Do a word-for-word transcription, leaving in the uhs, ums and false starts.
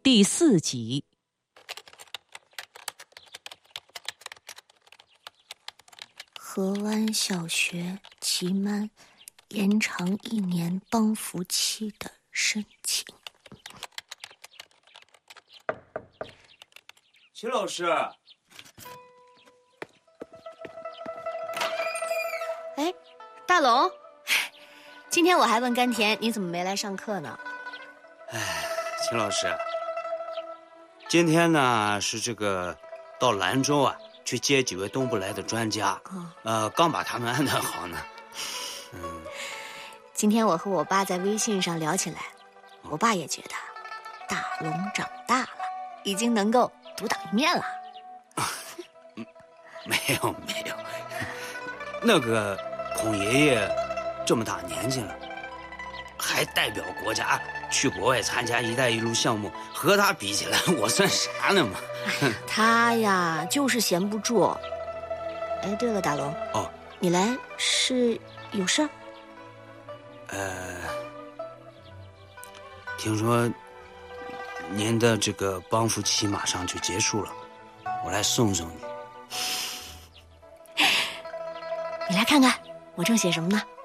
第四集。 河湾小学期满延长一年帮扶期的申请。 齐老师， 哎，大龙，今天我还问甘甜你怎么没来上课呢？ 哎，齐老师，今天呢是这个到兰州啊去接几位东部来的专家，哦、呃，刚把他们安排好呢。嗯， 今天我和我爸在微信上聊起来，我爸也觉得大龙长大了，已经能够独当一面了。 没有没有，那个孔爷爷这么大年纪了，还代表国家去国外参加“一带一路”项目，和他比起来，我算啥呢嘛？ 哎呀，他呀就是闲不住。哎，对了，大龙， 哦， 你来是有事儿？ 呃，听说您的这个帮扶期马上就结束了，我来送送你。 你来看看，我正写什么呢？